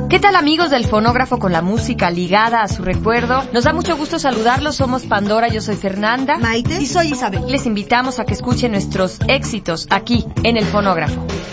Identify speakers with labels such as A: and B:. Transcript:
A: ¿Qué tal, amigos del Fonógrafo con la música ligada a su recuerdo? Nos da mucho gusto saludarlos. Somos Pandora, yo soy Fernanda.
B: Maite.
C: Y soy Isabel.
A: Les invitamos a que escuchen nuestros éxitos aquí en el Fonógrafo.